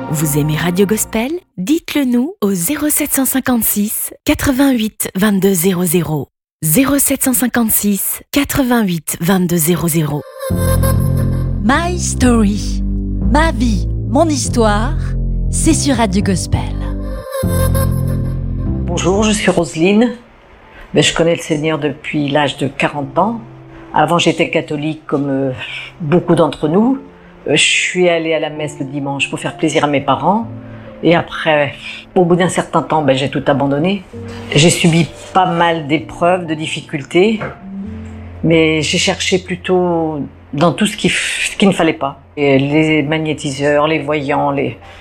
Vous aimez Radio Gospel? Dites-le nous au 0756 88 22 00. 0756 88 22 00. My Story, ma vie, mon histoire, c'est sur Radio Gospel. Bonjour, je suis Roselyne. Je connais le Seigneur depuis l'âge de 40 ans. Avant, j'étais catholique comme beaucoup d'entre nous. Je suis allée à la messe le dimanche pour faire plaisir à mes parents. Et après, au bout d'un certain temps, j'ai tout abandonné. J'ai subi pas mal d'épreuves, de difficultés. Mais j'ai cherché plutôt dans tout ce qui ne fallait pas. Et les magnétiseurs, les voyants.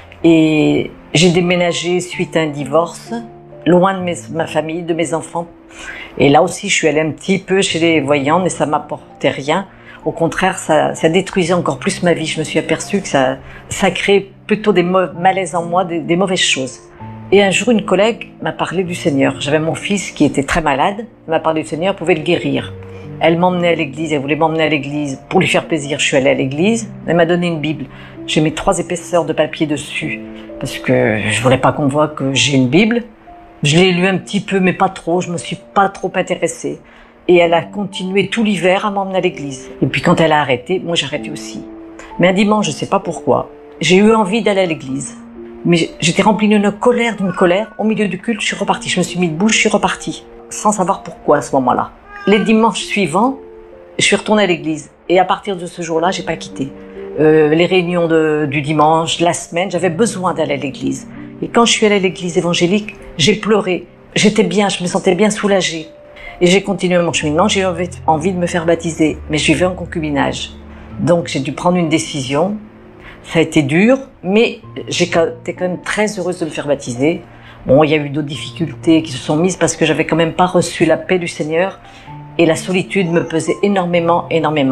Et j'ai déménagé suite à un divorce, loin de ma famille, de mes enfants. Et là aussi, je suis allée un petit peu chez les voyants, mais ça m'apportait rien. Au contraire, ça détruisait encore plus ma vie. Je me suis aperçue que ça créait plutôt des malaises en moi, des mauvaises choses. Et un jour, une collègue m'a parlé du Seigneur. J'avais mon fils qui était très malade. Elle m'a parlé du Seigneur, pouvait le guérir. Elle m'emmenait à l'église, elle voulait m'emmener à l'église pour lui faire plaisir. Je suis allée à l'église, elle m'a donné une Bible. J'ai mis 3 épaisseurs de papier dessus parce que je voulais pas qu'on voit que j'ai une Bible. Je l'ai lu un petit peu, mais pas trop. Je me suis pas trop intéressée. Et elle a continué tout l'hiver à m'emmener à l'église. Et puis quand elle a arrêté, moi j'ai arrêté aussi. Mais un dimanche, je sais pas pourquoi, j'ai eu envie d'aller à l'église. Mais j'étais remplie d'une colère. Au milieu du culte, je suis repartie. Je me suis mis debout, je suis repartie. Sans savoir pourquoi à ce moment-là. Les dimanches suivants, je suis retournée à l'église. Et à partir de ce jour-là, j'ai pas quitté. Les réunions du dimanche, de la semaine, j'avais besoin d'aller à l'église. Et quand je suis allée à l'église évangélique, j'ai pleuré. J'étais bien, je me sentais bien soulagée. Et j'ai continué mon cheminement, j'ai eu envie de me faire baptiser. Mais je vivais en concubinage. Donc j'ai dû prendre une décision. Ça a été dur, mais j'étais quand même très heureuse de me faire baptiser. Bon, il y a eu d'autres difficultés qui se sont mises parce que j'avais quand même pas reçu la paix du Seigneur. Et la solitude me pesait énormément.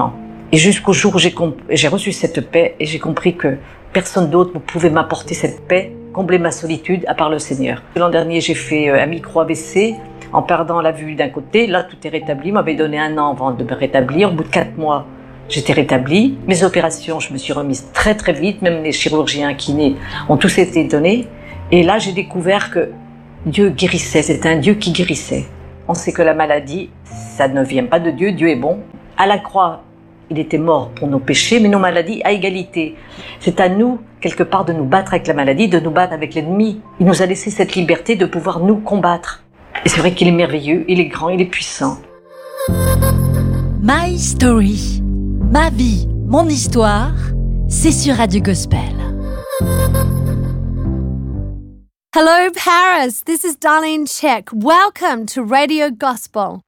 Et jusqu'au jour où j'ai reçu cette paix et j'ai compris que personne d'autre ne pouvait m'apporter cette paix, combler ma solitude à part le Seigneur. L'an dernier, j'ai fait un micro-AVC en perdant la vue d'un côté. Là, tout est rétabli. M'avait donné 1 an avant de me rétablir. Au bout de 4 mois, j'étais rétablie. Mes opérations, je me suis remise très très vite. Même les chirurgiens, kinés ont tous été étonnés. Et là, j'ai découvert que Dieu guérissait. C'était un Dieu qui guérissait. On sait que la maladie, ça ne vient pas de Dieu. Dieu est bon. À la croix, il était mort pour nos péchés, mais nos maladies à égalité. C'est à nous, quelque part, de nous battre avec la maladie, de nous battre avec l'ennemi. Il nous a laissé cette liberté de pouvoir nous combattre. Et c'est vrai qu'il est merveilleux, il est grand, il est puissant. My Story, ma vie, mon histoire, c'est sur Radio Gospel. Hello, Paris. This is Darlene Check. Welcome to Radio Gospel.